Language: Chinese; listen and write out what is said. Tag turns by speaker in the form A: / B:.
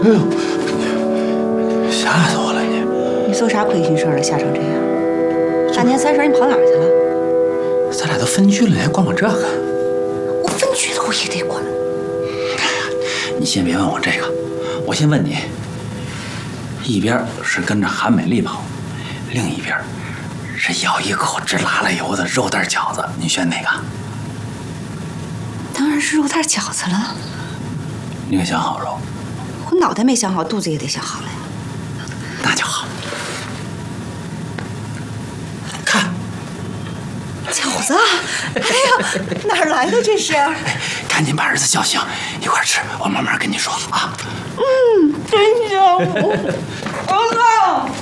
A: 哎呦，吓死我了你！
B: 你做啥亏心事了？吓成这样！大年30你跑哪儿去了？
A: 咱俩都分居了，你还管我这个？
B: 我分居了我也得管。
A: 哎呀，你先别问我这个，我先问你，一边是跟着韩美丽跑，另一边是咬一口直拉了油的肉蛋饺子，你选哪个？
B: 当然是肉蛋饺子了。
A: 你可想好肉？
B: 我脑袋没想好，肚子也得想好了呀。
A: 那就好。看，
B: 饺子，哎呀，哪儿来的这是？
A: 赶紧把儿子叫醒，一块儿吃，我慢慢跟你说啊。
B: 真香，儿子。